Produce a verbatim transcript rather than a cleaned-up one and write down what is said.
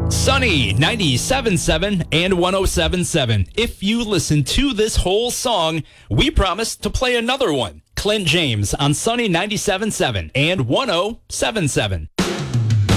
Sunny ninety-seven point seven and one oh seven point seven. If you listen to this whole song, we promise to play another one. Clint James on Sunny ninety-seven point seven and one oh seven point seven.